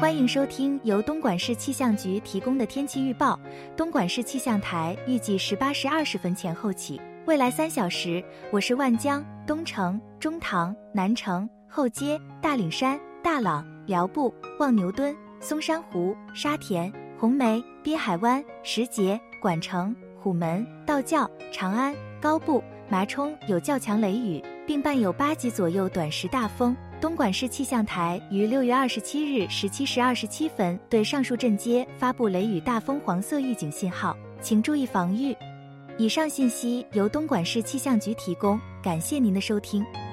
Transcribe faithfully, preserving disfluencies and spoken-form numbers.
欢迎收听由东莞市气象局提供的天气预报。东莞市气象台预计十八时二十分前后起，未来三小时，我市万江、东城、中塘、南城、后街、大岭山、大朗、寮步、望牛墩、松山湖、沙田、红梅、滨海湾、石碣、莞城、虎门、道教、长安、高步、麻冲有较强雷雨，并伴有八级左右短时大风。东莞市气象台于六月二十七日十七时二十七分对上述镇街发布雷雨大风黄色预警信号，请注意防御。以上信息由东莞市气象局提供，感谢您的收听。